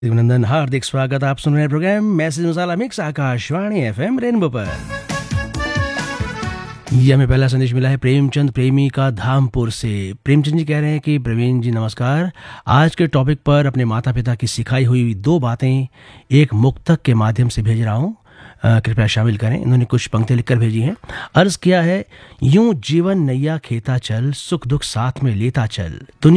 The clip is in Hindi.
अभिनंदन, हार्दिक स्वागत। आप सुन रहे हैं प्रोग्राम मैसेज मसाला मिक्स आकाशवाणी एफएम रेनबो पर। ये हमें पहला संदेश मिला है प्रेमचंद प्रेमी का धामपुर से। प्रेमचंद जी कह रहे हैं कि प्रवीण जी नमस्कार, आज के टॉपिक पर अपने माता पिता की सिखाई हुई 2 बातें एक मुक्तक के माध्यम से भेज रहा हूँ, कृपया शामिल करें। इन्होंने कुछ पंक्तियाँ लिखकर भेजी हैं। अर्ज किया है, यूं जीवन नैया खेता चल, सुख दुख साथ में लेता चल, दुनिया